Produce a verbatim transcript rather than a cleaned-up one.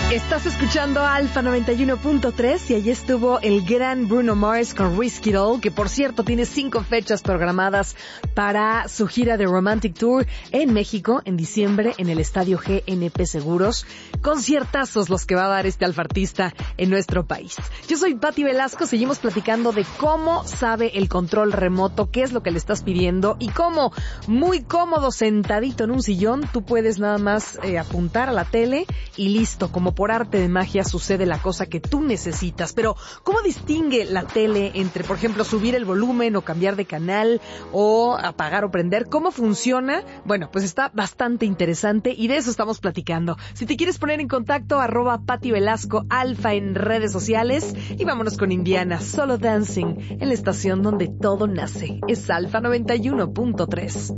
Estás escuchando Alfa noventa y uno punto tres y allí estuvo el gran Bruno Mars con Risky Doll, que por cierto tiene cinco fechas programadas para su gira de Romantic Tour en México en diciembre en el Estadio G N P Seguros. Conciertazos los que va a dar este alfa artista en nuestro país. Yo soy Pati Velasco, seguimos platicando de cómo sabe el control remoto, qué es lo que le estás pidiendo y cómo, muy cómodo, sentadito en un sillón, tú puedes nada más eh, apuntar a la tele y listo, como por arte de magia sucede la cosa que tú necesitas. Pero, ¿cómo distingue la tele entre, por ejemplo, subir el volumen o cambiar de canal o apagar o prender? ¿Cómo funciona? Bueno, pues está bastante interesante y de eso estamos platicando. Si te quieres poner en contacto, arroba Pati Velasco Alfa en redes sociales y vámonos con Indiana, Solo Dancing, en la estación donde todo nace. Es Alfa noventa y uno punto tres.